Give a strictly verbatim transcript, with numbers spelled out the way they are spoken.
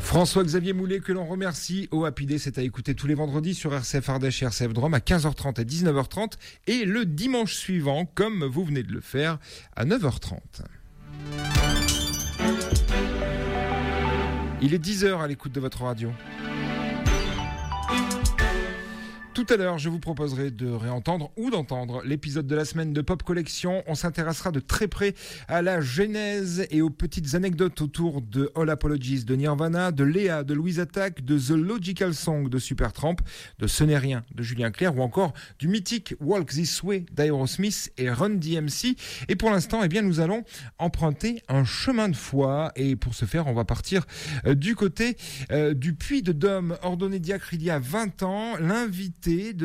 François-Xavier Moulet, que l'on remercie au Happy Day, c'est à écouter tous les vendredis sur R C F Ardèche et R C F Drôme à quinze heures trente et dix-neuf heures trente et le dimanche suivant, comme vous venez de le faire, à neuf heures trente. Il est dix heures à l'écoute de votre radio. Tout à l'heure, je vous proposerai de réentendre ou d'entendre l'épisode de la semaine de Pop Collection. On s'intéressera de très près à la genèse et aux petites anecdotes autour de All Apologies de Nirvana, de Léa de Louise Attaque, de The Logical Song de Supertramp, de Ce n'est rien de Julien Clerc ou encore du mythique Walk This Way d'Aerosmith et Run D M C. Et pour l'instant, eh bien, nous allons emprunter un chemin de foi. Et pour ce faire, on va partir euh, du côté euh, du Puy de Dôme, ordonné diacre il y a vingt ans. L'invité de